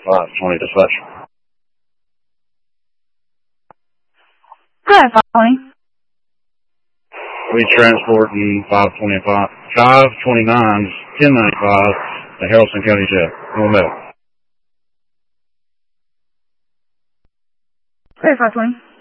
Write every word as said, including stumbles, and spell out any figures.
five twenty dispatch. Hi, five twenty. We transporting five twenty-five, five twenty-nines, ten ninety-five to Haralson County Jail. No matter. Hey, five twenty.